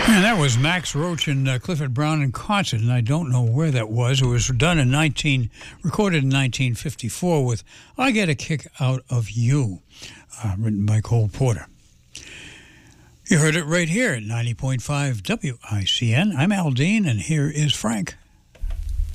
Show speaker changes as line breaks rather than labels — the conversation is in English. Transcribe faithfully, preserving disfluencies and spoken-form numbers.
And that was Max Roach and uh, Clifford Brown in concert, and I don't know where that was. It was done in nineteen, recorded in nineteen fifty-four with "I Get a Kick Out of You," uh, written by Cole Porter. You heard it right here at ninety point five W I C N. I'm Al Dean, and here is Frank.